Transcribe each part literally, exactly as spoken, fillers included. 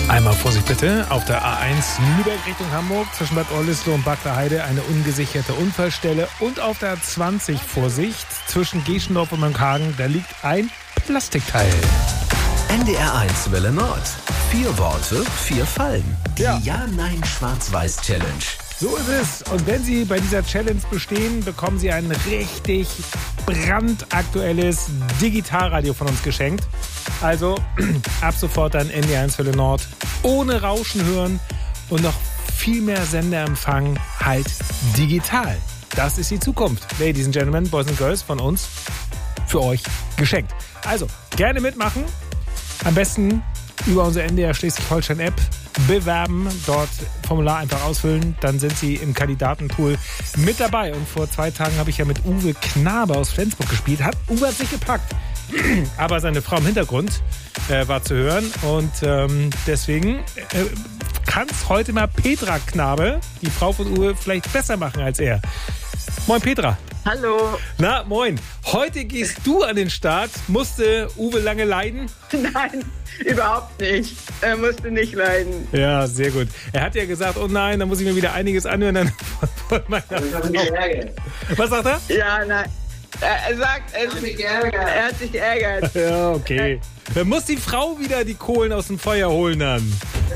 Einmal Vorsicht bitte, auf der A eins Lübeck Richtung Hamburg zwischen Bad Oldesloe und Bagdaheide eine ungesicherte Unfallstelle und auf der A zwanzig Vorsicht zwischen Geschendorf und Mönckehagen, da liegt ein Plastikteil. N D R eins Welle Nord. Vier Worte, vier Fallen. Die Ja. Ja-Nein-Schwarz-Weiß-Challenge. So ist es. Und wenn Sie bei dieser Challenge bestehen, bekommen Sie ein richtig brandaktuelles Digitalradio von uns geschenkt. Also ab sofort dann N D R eins Welle Nord ohne Rauschen hören und noch viel mehr Senderempfang halt digital. Das ist die Zukunft. Ladies and Gentlemen, Boys and Girls, von uns für euch geschenkt. Also gerne mitmachen. Am besten über unsere N D R Schleswig-Holstein-App bewerben, dort Formular einfach ausfüllen, dann sind Sie im Kandidatenpool mit dabei. Und vor zwei Tagen habe ich ja mit Uwe Knabe aus Flensburg gespielt. Hat Uwe sich gepackt, aber seine Frau im Hintergrund äh, war zu hören. Und ähm, deswegen äh, kann es heute mal Petra Knabe, die Frau von Uwe, vielleicht besser machen als er. Moin Petra. Hallo. Na, moin. Heute gehst du an den Start. Musste Uwe lange leiden? Nein, überhaupt nicht. Er musste nicht leiden. Ja, sehr gut. Er hat ja gesagt, oh nein, da muss ich mir wieder einiges anhören. Dann von meiner Frau. Was sagt er? Ja, nein. Er sagt, er, er hat sich geärgert. Ja, okay. Dann muss die Frau wieder die Kohlen aus dem Feuer holen dann.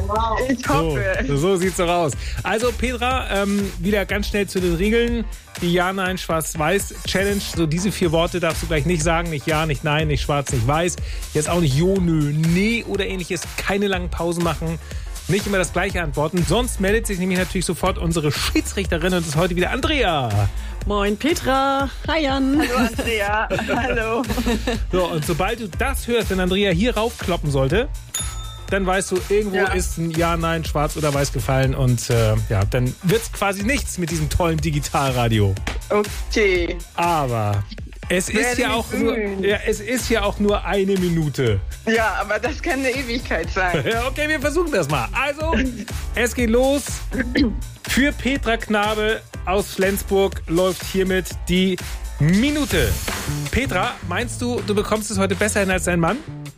Ich hoffe. So, so sieht's doch aus. Also Petra, ähm, wieder ganz schnell zu den Regeln. Die Ja-Nein-Schwarz-Weiß-Challenge. So diese vier Worte darfst du gleich nicht sagen. Nicht Ja, nicht Nein, nicht Schwarz, nicht Weiß. Jetzt auch nicht Jo, Nö, Nee oder ähnliches. Keine langen Pausen machen. Nicht immer das Gleiche antworten. Sonst meldet sich nämlich natürlich sofort unsere Schiedsrichterin und ist heute wieder Andrea. Moin Petra. Hi Jan. Hallo Andrea. Hallo. So, und sobald du das hörst, wenn Andrea hier raufkloppen sollte, dann weißt du, irgendwo Ja. ist ein Ja, Nein, Schwarz oder Weiß gefallen und äh, ja, dann wird's quasi nichts mit diesem tollen Digitalradio. Okay. Aber es ist Werde ja mich auch nur, bemühen. ja, es ist ja auch nur eine Minute. Ja, aber das kann eine Ewigkeit sein. Ja, okay, wir versuchen das mal. Also, es geht los. Für Petra Knabe aus Flensburg läuft hiermit die Minute. Petra, meinst du, du bekommst es heute besser hin als dein Mann?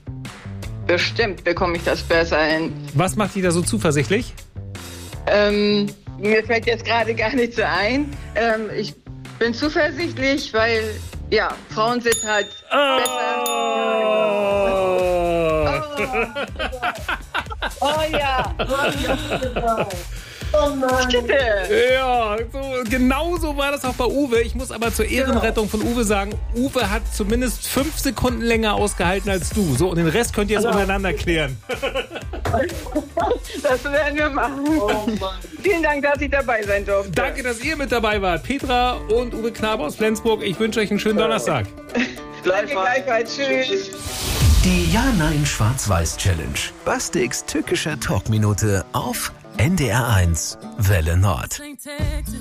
Bestimmt bekomme ich das besser hin. Was macht dich da so zuversichtlich? Ähm, mir fällt jetzt gerade gar nichts so ein. Ähm, ich bin zuversichtlich, weil, ja, Frauen sind halt besser. Oh. Oh ja. Oh nein. Bitte. Ja, so, genau so war das auch bei Uwe. Ich muss aber zur Ehrenrettung von Uwe sagen, Uwe hat zumindest fünf Sekunden länger ausgehalten als du. So, und den Rest könnt ihr jetzt untereinander klären. Das werden wir machen. Oh Mann. Vielen Dank, dass ich dabei sein durfte. Danke, dass ihr mit dabei wart. Petra und Uwe Knabe aus Flensburg. Ich wünsche euch einen schönen Donnerstag. Danke gleichfalls. Tschüss. Die Ja-Nein-Schwarz-Weiß-Challenge. Bastiks tückischer Talkminute auf N D R eins Welle Nord. Texas.